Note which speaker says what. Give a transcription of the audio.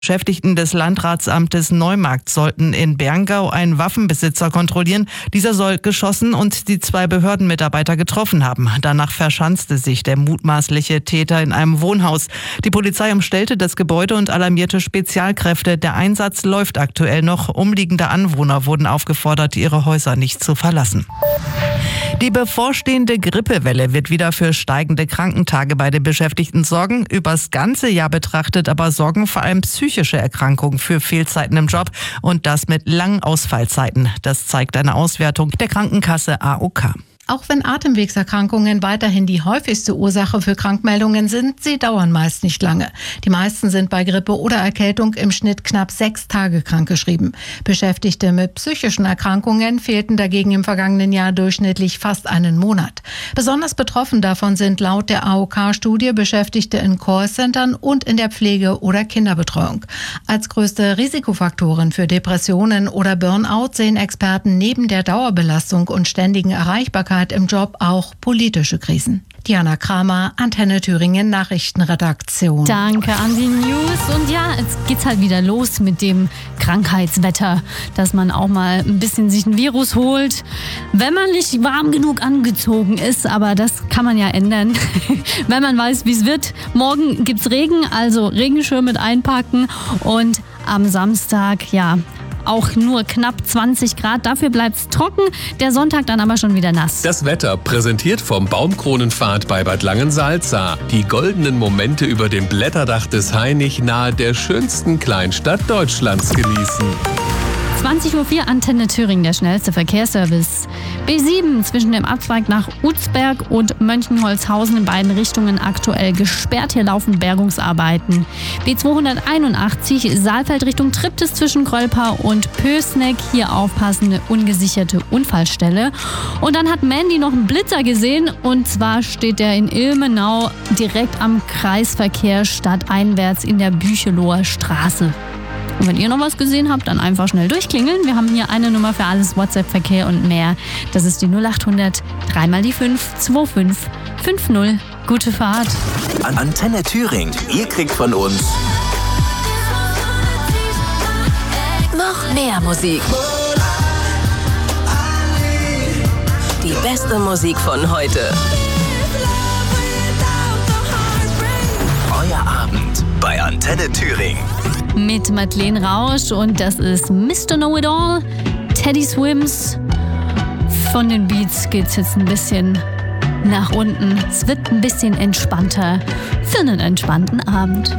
Speaker 1: Beschäftigten des Landratsamtes Neumarkt sollten in Berngau einen Waffenbesitzer kontrollieren. Dieser soll geschossen und die 2 Behördenmitarbeiter getroffen haben. Danach verschanzte sich der mutmaßliche Täter in einem Wohnhaus. Die Polizei umstellte das Gebäude und alarmierte Spezialkräfte. Der Einsatz läuft aktuell noch. Umliegende Anwohner wurden aufgefordert, ihre Häuser nicht zu verlassen. Die bevorstehende Grippewelle wird wieder für steigende Krankentage bei den Beschäftigten sorgen. Übers ganze Jahr betrachtet aber sorgen vor allem psychische Erkrankungen für Fehlzeiten im Job und das mit langen Ausfallzeiten. Das zeigt eine Auswertung der Krankenkasse AOK.
Speaker 2: Auch wenn Atemwegserkrankungen weiterhin die häufigste Ursache für Krankmeldungen sind, sie dauern meist nicht lange. Die meisten sind bei Grippe oder Erkältung im Schnitt knapp 6 Tage krankgeschrieben. Beschäftigte mit psychischen Erkrankungen fehlten dagegen im vergangenen Jahr durchschnittlich fast einen Monat. Besonders betroffen davon sind laut der AOK-Studie Beschäftigte in Callcentern und in der Pflege- oder Kinderbetreuung. Als größte Risikofaktoren für Depressionen oder Burnout sehen Experten neben der Dauerbelastung und ständigen Erreichbarkeit im Job auch politische Krisen. Diana Kramer, Antenne Thüringen Nachrichtenredaktion.
Speaker 3: Danke an die News. Und ja, jetzt geht's halt wieder los mit dem Krankheitswetter, dass man auch mal ein bisschen sich ein Virus holt, wenn man nicht warm genug angezogen ist. Aber das kann man ja ändern, wenn man weiß, wie es wird. Morgen gibt's Regen, also Regenschirm mit einpacken. Und am Samstag, ja, auch nur knapp 20 Grad. Dafür bleibt's trocken. Der Sonntag dann aber schon wieder nass.
Speaker 4: Das Wetter präsentiert vom Baumkronenpfad bei Bad Langensalza. Die goldenen Momente über dem Blätterdach des Hainich nahe der schönsten Kleinstadt Deutschlands genießen.
Speaker 3: 20:04 Uhr, Antenne Thüringen, der schnellste Verkehrsservice. B7 zwischen dem Abzweig nach Utzberg und Mönchenholzhausen in beiden Richtungen aktuell gesperrt. Hier laufen Bergungsarbeiten. B281 Saalfeld Richtung Triptis zwischen Grölpa und Pößneck. Hier aufpassen, eine ungesicherte Unfallstelle. Und dann hat Mandy noch einen Blitzer gesehen. Und zwar steht er in Ilmenau direkt am Kreisverkehr stadteinwärts in der Bücheloher Straße. Und wenn ihr noch was gesehen habt, dann einfach schnell durchklingeln. Wir haben hier eine Nummer für alles WhatsApp-Verkehr und mehr. Das ist die 0800 3 die 5 25 50. Gute Fahrt.
Speaker 5: Antenne Thüringen. Ihr kriegt von uns noch mehr Musik. Die beste Musik von heute. Euer Abend bei Antenne Thüringen.
Speaker 3: Mit Madeleine Rausch und das ist Mr. Know-It-All, Teddy Swims. Von den Beats geht's jetzt ein bisschen nach unten. Es wird ein bisschen entspannter für einen entspannten Abend.